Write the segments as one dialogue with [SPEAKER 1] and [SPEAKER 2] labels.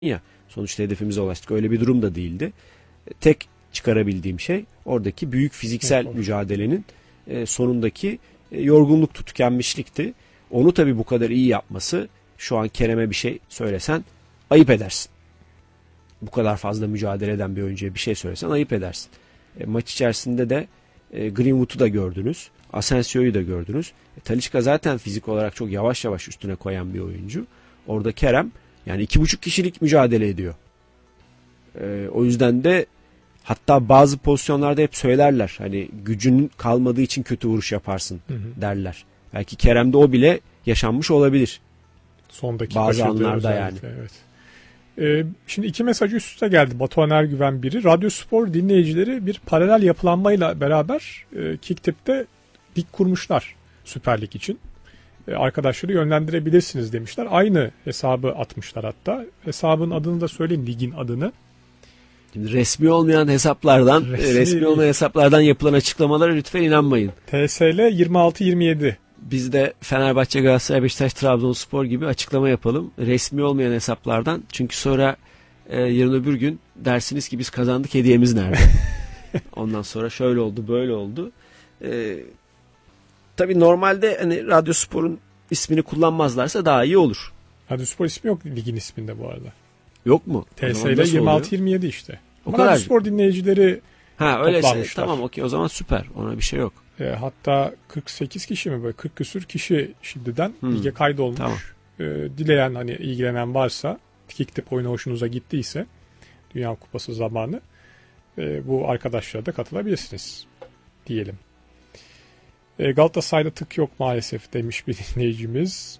[SPEAKER 1] ya. Sonuçta hedefimize ulaştık. Öyle bir durum da değildi. Tek çıkarabildiğim şey oradaki büyük fiziksel mücadelenin sonundaki yorgunluk, tükenmişlikti. Onu tabii bu kadar iyi yapması, şu an Kerem'e bir şey söylesen ayıp edersin. Bu kadar fazla mücadele eden bir oyuncuya bir şey söylesen ayıp edersin. Maç içerisinde de Greenwood'u da gördünüz. Asensio'yu da gördünüz. Talisca zaten fizik olarak çok yavaş yavaş üstüne koyan bir oyuncu. Orada Kerem yani 2,5 kişilik mücadele ediyor. O yüzden de hatta bazı pozisyonlarda hep söylerler. Hani gücünün kalmadığı için kötü vuruş yaparsın derler. Belki Kerem'de o bile yaşanmış olabilir.
[SPEAKER 2] Son
[SPEAKER 1] bazı anlarda yani.
[SPEAKER 2] Evet. Şimdi 2 mesaj üst üste geldi. Batuhan Ergüven biri. Radyo Spor dinleyicileri bir paralel yapılanmayla beraber Kiktip'te lig kurmuşlar Süper Lig için. Arkadaşları yönlendirebilirsiniz demişler. Aynı hesabı atmışlar hatta. Hesabın adını da söyleyin, ligin adını.
[SPEAKER 1] Şimdi resmi olmayan hesaplardan, resmi olmayan hesaplardan yapılan açıklamalara lütfen inanmayın.
[SPEAKER 2] TSL 2627.
[SPEAKER 1] Biz de Fenerbahçe, Galatasaray, Beşiktaş, Trabzonspor gibi açıklama yapalım. Resmi olmayan hesaplardan. Çünkü sonra yarın öbür gün dersiniz ki biz kazandık, hediyemiz nerede? Ondan sonra şöyle oldu, böyle oldu. Tabii normalde hani Radyo Spor'un ismini kullanmazlarsa daha iyi olur.
[SPEAKER 2] Radyo Spor ismi yok ligin isminde bu arada.
[SPEAKER 1] Yok mu?
[SPEAKER 2] TSL 2627 işte.
[SPEAKER 1] O kadar.
[SPEAKER 2] Radyo Spor dinleyicileri
[SPEAKER 1] öyleyse tamam, okey, o zaman süper. Ona bir şey yok.
[SPEAKER 2] Hatta 48 kişi mi böyle 40 küsür kişi şimdiden lige kaydolmuş.
[SPEAKER 1] Tamam.
[SPEAKER 2] Dileyen hani ilgilenen varsa, Kiktip oyunu hoşunuza gittiyse Dünya Kupası zamanı bu arkadaşlara da katılabilirsiniz diyelim. Galatasaray'da tık yok maalesef demiş bir dinleyicimiz.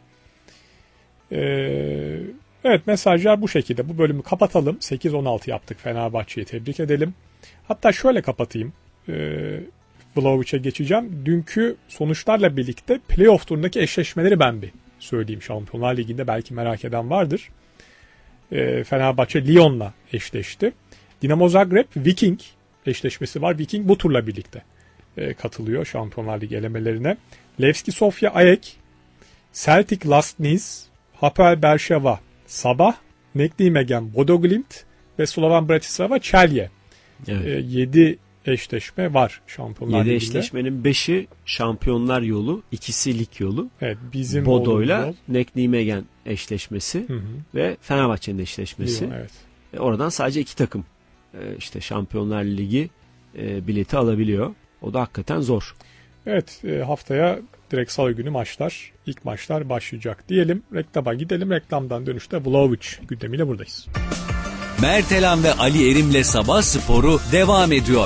[SPEAKER 2] Evet, mesajlar bu şekilde. Bu bölümü kapatalım. 8-16 yaptık. Fenerbahçe'yi tebrik edelim. Hatta şöyle kapatayım. Vlahovic'e geçeceğim. Dünkü sonuçlarla birlikte playoff turundaki eşleşmeleri ben bir söyleyeyim. Şampiyonlar Ligi'nde belki merak eden vardır. Fenerbahçe Lyon'la eşleşti. Dinamo Zagreb Viking eşleşmesi var. Viking bu turla birlikte katılıyor Şampiyonlar Ligi elemelerine. Levski Sofia Ayek, Celtic Lastnis, Hapoel Berşeva Sabah, Nijmegen Bodo Glimt ve Slovan Bratislava Celje.
[SPEAKER 1] Evet.
[SPEAKER 2] 7 eşleşme var Şampiyonlar Ligi'nde.
[SPEAKER 1] 7 eşleşmenin 5'i Şampiyonlar yolu, 2'si lig yolu.
[SPEAKER 2] Evet, bizim
[SPEAKER 1] Bodo'yla Nijmegen eşleşmesi ve Fenerbahçe'nin eşleşmesi.
[SPEAKER 2] Lyon, evet.
[SPEAKER 1] Oradan sadece 2 takım işte Şampiyonlar Ligi bileti alabiliyor. O da hakikaten zor.
[SPEAKER 2] Evet, haftaya direkt salı günü maçlar, ilk maçlar başlayacak diyelim. Reklama gidelim. Reklamdan dönüşte Vlahovic gündemiyle buradayız.
[SPEAKER 3] Mertelan ve Ali Erim'le Sabah Sporu devam ediyor.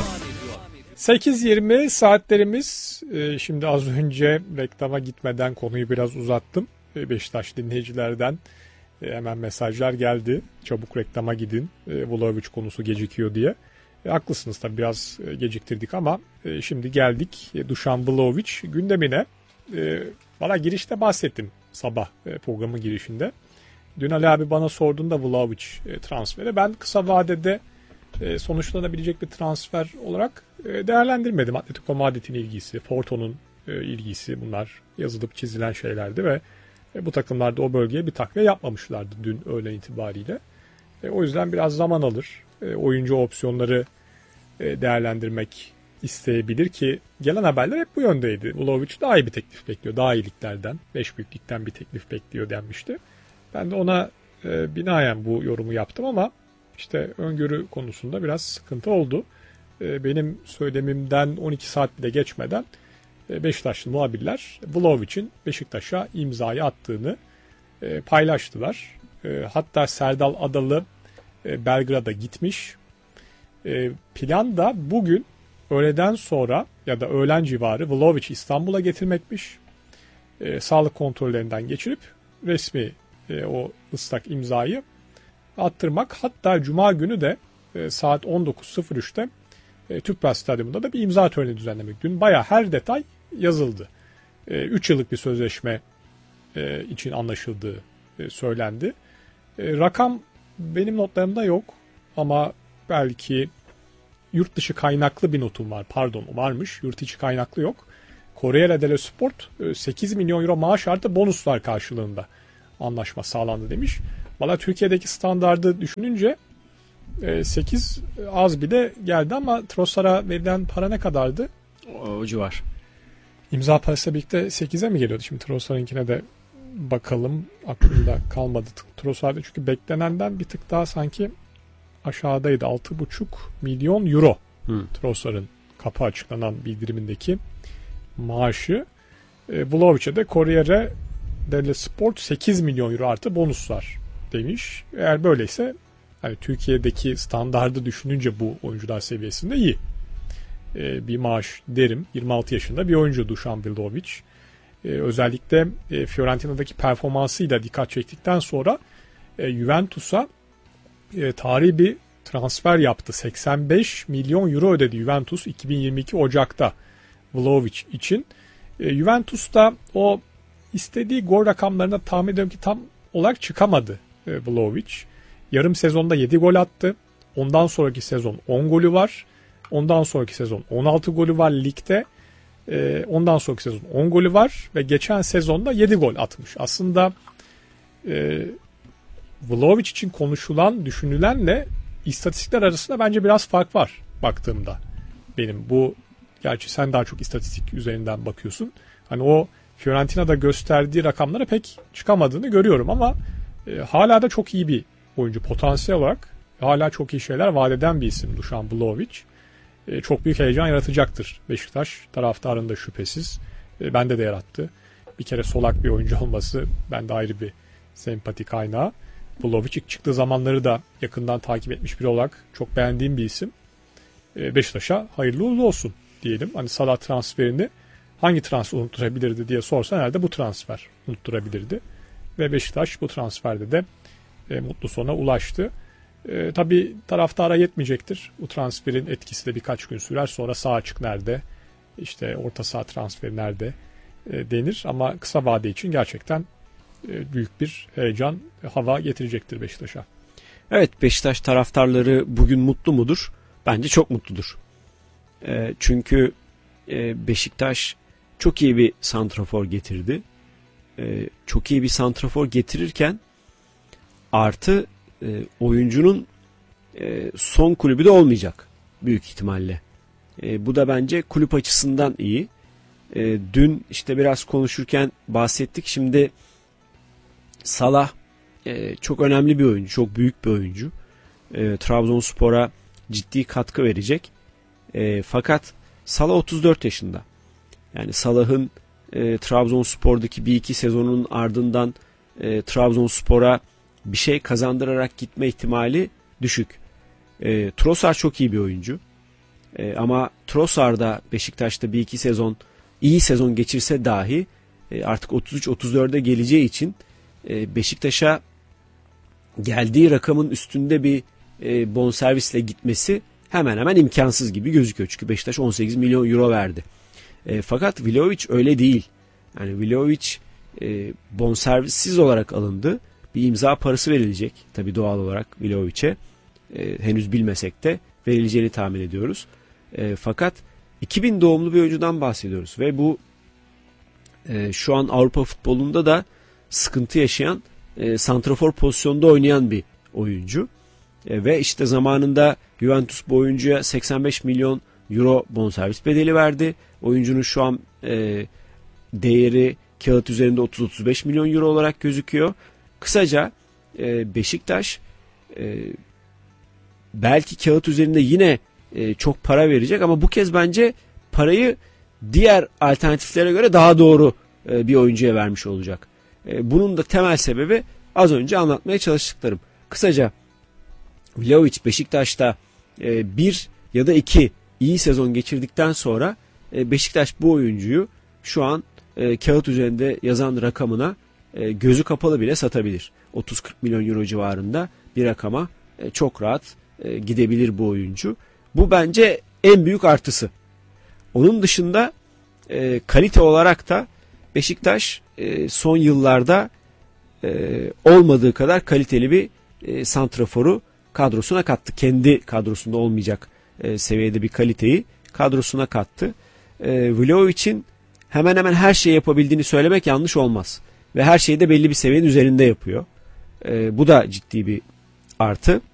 [SPEAKER 2] 8:20 saatlerimiz. Şimdi az önce reklama gitmeden konuyu biraz uzattım. Beşiktaş dinleyicilerden hemen mesajlar geldi. Çabuk reklama gidin. Vlahovic konusu gecikiyor diye. Haklısınız tabii, biraz geciktirdik ama şimdi geldik Dušan Vlahovic gündemine. Bana girişte bahsettim sabah programın girişinde. Dün Ali abi bana sorduğunda Vlahovic transferi ben kısa vadede sonuçlanabilecek bir transfer olarak değerlendirmedim. Atletico Madrid'in ilgisi, Porto'nun ilgisi, bunlar yazılıp çizilen şeylerdi ve bu takımlar da o bölgeye bir takviye yapmamışlardı dün öğlen itibariyle. O yüzden biraz zaman alır. Oyuncu opsiyonları değerlendirmek isteyebilir ki gelen haberler hep bu yöndeydi. Vlahovic daha iyi bir teklif bekliyor. Daha iyi liglerden, 5 büyük ligden bir teklif bekliyor denmişti. Ben de ona binaen bu yorumu yaptım ama işte öngörü konusunda biraz sıkıntı oldu. Benim söylemimden 12 saat bile geçmeden Beşiktaşlı muhabirler Vlahovic'in Beşiktaş'a imzayı attığını paylaştılar. Hatta Serdal Adalı Belgrad'a gitmiş. Plan da bugün öğleden sonra ya da öğlen civarı Vlahovic'i İstanbul'a getirmekmiş. Sağlık kontrollerinden geçirip resmi o ıslak imzayı attırmak. Hatta Cuma günü de saat 19.03'te Tüpraş Stadyumunda da bir imza töreni düzenlemek. Dün bayağı her detay yazıldı. 3 yıllık bir sözleşme için anlaşıldığı söylendi. Rakam benim notlarımda yok ama belki yurt dışı kaynaklı bir notum var. Pardon, varmış. Yurt içi kaynaklı yok. Corriere dello Sport 8 milyon euro maaş artı bonuslar karşılığında anlaşma sağlandı demiş. Valla Türkiye'deki standardı düşününce 8 az bile geldi ama Trossard'a verilen para ne kadardı?
[SPEAKER 1] O civar.
[SPEAKER 2] İmza parasıyla birlikte 8'e mi geliyordu? Şimdi Trossard'ınkine de bakalım. Aklımda kalmadı Trossard'da çünkü beklenenden bir tık daha sanki aşağıdaydı. 6,5 milyon euro Trossard'ın kapı açıklanan bildirimindeki maaşı. Vlahovic'e de Corriere dello Sport 8 milyon euro artı bonuslar demiş. Eğer böyleyse hani Türkiye'deki standardı düşününce bu oyuncular seviyesinde iyi bir maaş derim. 26 yaşında bir oyuncu Dušan Vlahović. Özellikle Fiorentina'daki performansıyla dikkat çektikten sonra Juventus'a tarihi bir transfer yaptı. 85 milyon euro ödedi Juventus 2022 Ocak'ta Vlahović için. Juventus'ta o istediği gol rakamlarına tahmin ediyorum ki tam olarak çıkamadı Vlahović. Yarım sezonda 7 gol attı. Ondan sonraki sezon 10 golü var. Ondan sonraki sezon 16 golü var ligde. Ondan sonraki sezon 10 golü var ve geçen sezonda 7 gol atmış. Aslında Vlahović için konuşulan, düşünülenle istatistikler arasında bence biraz fark var baktığımda. Benim bu, gerçi sen daha çok istatistik üzerinden bakıyorsun. Hani o Fiorentina'da gösterdiği rakamlara pek çıkamadığını görüyorum ama hala da çok iyi bir oyuncu. Potansiyel olarak hala çok iyi şeyler vaat eden bir isim Dušan Vlahović. Çok büyük heyecan yaratacaktır Beşiktaş taraftarında şüphesiz. Bende de yarattı. Bir kere solak bir oyuncu olması bende ayrı bir sempati kaynağı. Vlahović ilk çıktığı zamanları da yakından takip etmiş biri olarak çok beğendiğim bir isim. Beşiktaş'a hayırlı uğurlu olsun diyelim. Hani Salah transferini hangi transfer unutturabilirdi diye sorsan herhalde bu transfer unutturabilirdi. Ve Beşiktaş bu transferde de mutlu sona ulaştı. Tabii taraftara yetmeyecektir. Bu transferin etkisi de birkaç gün sürer. Sonra sağ açık nerede, işte orta saha transferi nerede denir. Ama kısa vade için gerçekten büyük bir heyecan, hava getirecektir Beşiktaş'a.
[SPEAKER 1] Evet, Beşiktaş taraftarları bugün mutlu mudur? Bence çok mutludur. Çünkü Beşiktaş çok iyi bir santrafor getirdi. Çok iyi bir santrafor getirirken artı oyuncunun son kulübü de olmayacak büyük ihtimalle. Bu da bence kulüp açısından iyi. Dün işte biraz konuşurken bahsettik. Şimdi Salah çok önemli bir oyuncu, çok büyük bir oyuncu. Trabzonspor'a ciddi katkı verecek. Fakat Salah 34 yaşında. Yani Salah'ın Trabzonspor'daki bir iki sezonun ardından Trabzonspor'a bir şey kazandırarak gitme ihtimali düşük. Trossard çok iyi bir oyuncu. Ama Trossard da Beşiktaş'ta bir iki sezon iyi sezon geçirse dahi artık 33-34'e geleceği için Beşiktaş'a geldiği rakamın üstünde bir bonservisle gitmesi hemen hemen imkansız gibi gözüküyor. Çünkü Beşiktaş 18 milyon euro verdi. Fakat Vlahović öyle değil. Yani Vlahović bonservissiz olarak alındı. Bir imza parası verilecek. Tabii doğal olarak Vlahović'e henüz bilmesek de verileceğini tahmin ediyoruz. Fakat 2000 doğumlu bir oyuncudan bahsediyoruz ve bu şu an Avrupa futbolunda da sıkıntı yaşayan santrafor pozisyonda oynayan bir oyuncu. Ve işte zamanında Juventus bu oyuncuya 85 milyon euro bonservis bedeli verdi. Oyuncunun şu an değeri kağıt üzerinde 30-35 milyon euro olarak gözüküyor. Kısaca Beşiktaş belki kağıt üzerinde yine çok para verecek ama bu kez bence parayı diğer alternatiflere göre daha doğru bir oyuncuya vermiş olacak. Bunun da temel sebebi az önce anlatmaya çalıştıklarım. Kısaca Vlahović Beşiktaş'ta bir ya da iki iyi sezon geçirdikten sonra Beşiktaş bu oyuncuyu şu an kağıt üzerinde yazan rakamına gözü kapalı bile satabilir. 30-40 milyon euro civarında bir rakama çok rahat gidebilir bu oyuncu. Bu bence en büyük artısı. Onun dışında kalite olarak da Beşiktaş son yıllarda olmadığı kadar kaliteli bir santraforu kadrosuna kattı. Kendi kadrosunda olmayacak seviyede bir kaliteyi kadrosuna kattı. Vlahović'in hemen hemen her şeyi yapabildiğini söylemek yanlış olmaz. Ve her şeyi de belli bir seviyenin üzerinde yapıyor. Bu da ciddi bir artı.